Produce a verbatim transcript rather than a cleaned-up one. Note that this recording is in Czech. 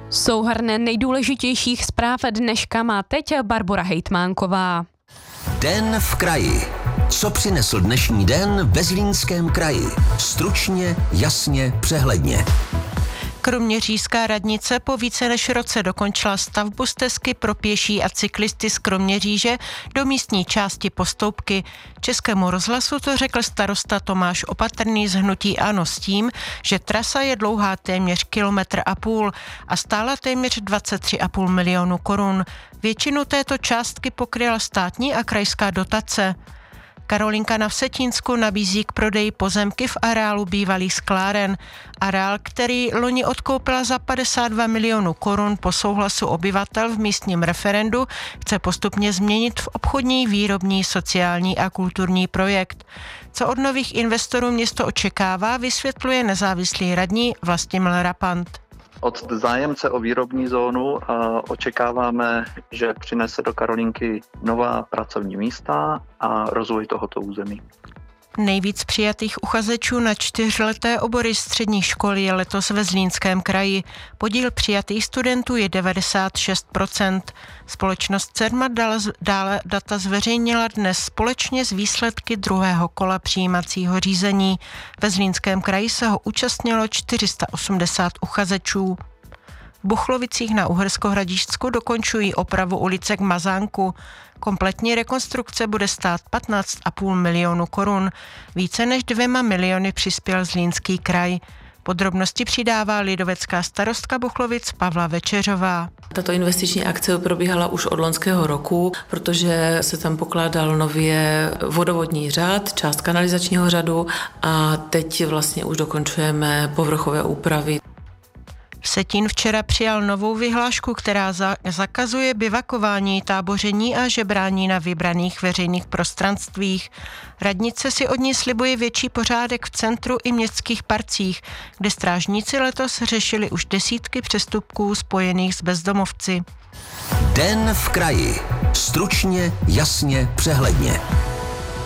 Souhrn nejdůležitějších zpráv dneška má teď Barbora Hejtmánková. Den v kraji. Co přinesl dnešní den ve Zlínském kraji? Stručně, jasně, přehledně. Kroměřížská radnice po více než roce dokončila stavbu stezky pro pěší a cyklisty z Kroměříže do místní části Postoupky. Českému rozhlasu to řekl starosta Tomáš Opatrný z hnutí ANO s tím, že trasa je dlouhá téměř kilometr a půl a stála téměř dvacet tři a půl milionu korun. Většinu této částky pokryla státní a krajská dotace. Karolinka na Vsetínsku nabízí k prodeji pozemky v areálu bývalých skláren. Areál, který loni odkoupila za padesát dva milionů korun po souhlasu obyvatel v místním referendu, chce postupně změnit v obchodní, výrobní, sociální a kulturní projekt. Co od nových investorů město očekává, vysvětluje nezávislý radní Vlastimil Rapant. Od zájemce o výrobní zónu očekáváme, že přinese do Karolinky nová pracovní místa a rozvoj tohoto území. Nejvíc přijatých uchazečů na čtyřleté obory střední školy je letos ve Zlínském kraji. Podíl přijatých studentů je devadesát šest procent. Společnost Cermat dále data zveřejnila dnes společně s výsledky druhého kola přijímacího řízení. Ve Zlínském kraji se ho účastnilo čtyři sta osmdesát uchazečů. V Buchlovicích na Uherskohradišťsku dokončují opravu ulice k Mazánku. Kompletní rekonstrukce bude stát patnáct a půl milionu korun. Více než dvěma miliony přispěl Zlínský kraj. Podrobnosti přidává lidovecká starostka Buchlovic Pavla Večeřová. Tato investiční akce probíhala už od loňského roku, protože se tam pokládal nově vodovodní řád, část kanalizačního řádu a teď vlastně už dokončujeme povrchové úpravy. Vsetín včera přijal novou vyhlášku, která za- zakazuje bivakování, táboření a žebrání na vybraných veřejných prostranstvích. Radnice si od ní slibuje větší pořádek v centru i městských parcích, kde strážníci letos řešili už desítky přestupků spojených s bezdomovci. Den v kraji. Stručně, jasně, přehledně.